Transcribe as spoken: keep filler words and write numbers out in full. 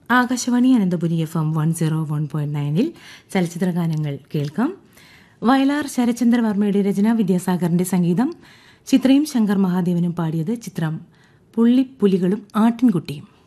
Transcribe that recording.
Akashvani Ananthapuri F M one zero one point നയനിൽ ചലച്ചിത്രഗാനങ്ങൾ കേൾക്കാം. വയലാർ ശരചന്ദ്രവർമ്മയുടെ രചന, വിദ്യാസാഗറിന്റെ സംഗീതം. ചിത്രയും ശങ്കർ മഹാദേവനും പാടിയത്. ചിത്രം പുള്ളിപ്പുലികളും ആട്ടിൻകുട്ടിയും.